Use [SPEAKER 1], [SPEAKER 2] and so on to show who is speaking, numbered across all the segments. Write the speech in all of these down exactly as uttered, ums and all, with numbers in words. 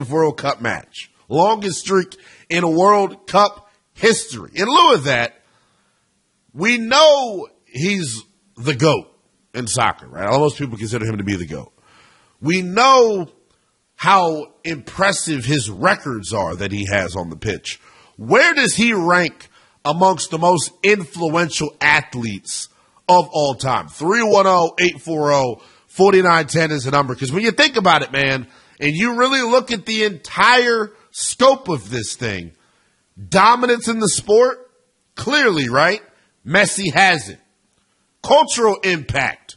[SPEAKER 1] World Cup match. Longest streak in World Cup history. In lieu of that, we know he's the GOAT in soccer, right? Most people consider him to be the GOAT. We know how impressive his records are that he has on the pitch. Where does he rank amongst the most influential athletes of all time? three one zero, eight four zero, four nine one zero is the number. Because when you think about it, man, and you really look at the entire scope of this thing, dominance in the sport, clearly, right? Messi has it. Cultural impact,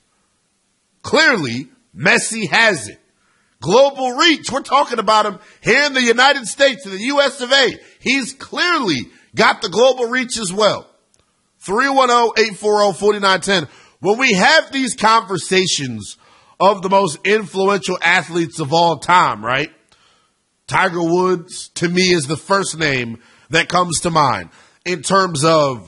[SPEAKER 1] clearly, Messi has it. Global reach, we're talking about him here in the United States, in the U S of A. He's clearly got the global reach as well. three one zero, eight four zero, four nine one zero. When we have these conversations of the most influential athletes of all time, right? Tiger Woods, to me, is the first name that comes to mind in terms of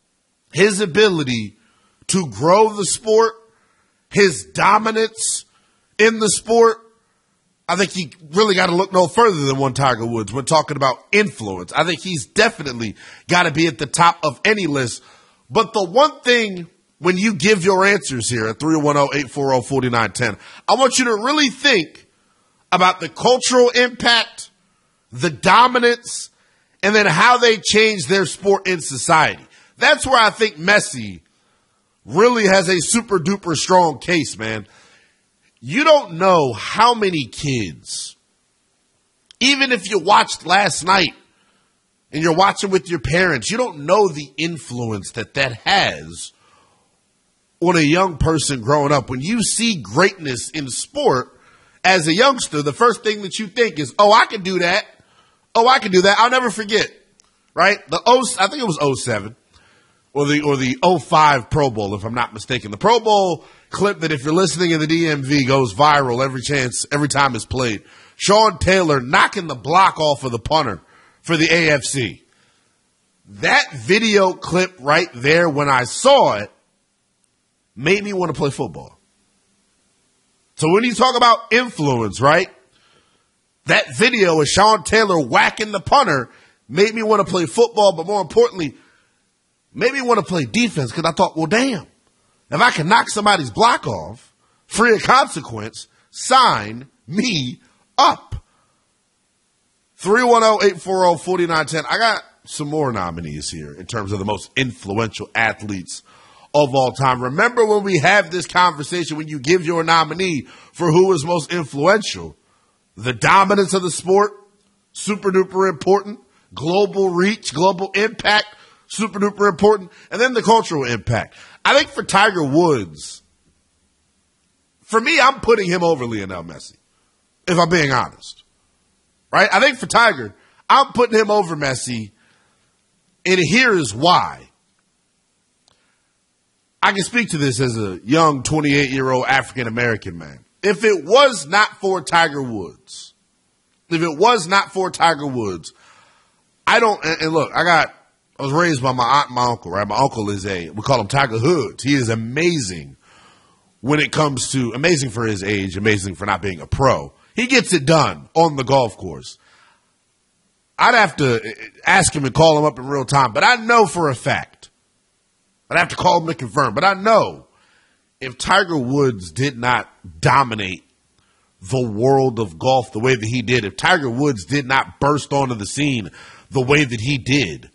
[SPEAKER 1] his ability to grow the sport, his dominance in the sport. I think you really got to look no further than one Tiger Woods when talking about influence. I think he's definitely got to be at the top of any list. But the one thing, when you give your answers here at three one zero, eight four zero, four nine one zero, I want you to really think about the cultural impact, the dominance, and then how they change their sport in society. That's where I think Messi really has a super duper strong case, man. You don't know how many kids, even if you watched last night and you're watching with your parents, you don't know the influence that that has on a young person growing up. When you see greatness in sport as a youngster, the first thing that you think is, oh, I can do that. Oh, I can do that. I'll never forget, right? The oh, I think it was oh seven or the, or the oh five Pro Bowl, if I'm not mistaken. The Pro Bowl clip that, if you're listening in the D M V, goes viral every chance, every time it's played. Sean Taylor knocking the block off of the punter for the A F C. That video clip right there, when I saw it, made me want to play football. So when you talk about influence, right? That video of Sean Taylor whacking the punter made me want to play football, but more importantly, made me want to play defense, because I thought, well, damn. If I can knock somebody's block off, free of consequence, sign me up. three one zero, eight four zero, four nine one zero. I got some more nominees here in terms of the most influential athletes of all time. Remember when we have this conversation, when you give your nominee for who is most influential, the dominance of the sport, super duper important, global reach, global impact, super duper important, and then the cultural impact. I think for Tiger Woods, for me, I'm putting him over Lionel Messi, if I'm being honest. Right? I think for Tiger, I'm putting him over Messi, and here is why. I can speak to this as a young twenty-eight-year-old African-American man. If it was not for Tiger Woods, if it was not for Tiger Woods, I don't, and, and look, I got, I was raised by my aunt and my uncle, right? My uncle is a, we call him Tiger Hoods. He is amazing when it comes to, amazing for his age, amazing for not being a pro. He gets it done on the golf course. I'd have to ask him and call him up in real time, but I know for a fact, I'd have to call him to confirm, but I know if Tiger Woods did not dominate the world of golf the way that he did, if Tiger Woods did not burst onto the scene the way that he did,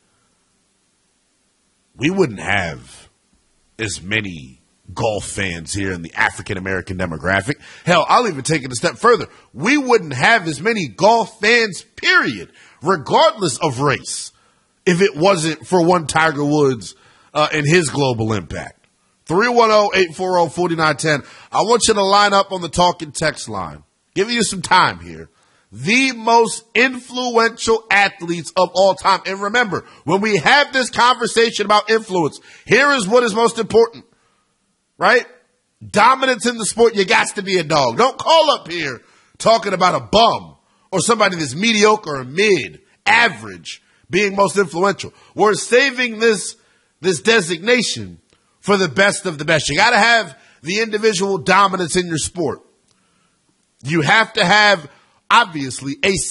[SPEAKER 1] we wouldn't have as many golf fans here in the African-American demographic. Hell, I'll even take it a step further. We wouldn't have as many golf fans, period, regardless of race, if it wasn't for one Tiger Woods uh, and his global impact. three one zero, eight four zero, four nine one zero. I want you to line up on the talk and text line. Giving you some time here. The most influential athletes of all time. And remember, when we have this conversation about influence, here is what is most important, right? Dominance in the sport, you got to be a dog. Don't call up here talking about a bum or somebody that's mediocre or mid, average, being most influential. We're saving this, this designation for the best of the best. You got to have the individual dominance in your sport. You have to have obviously a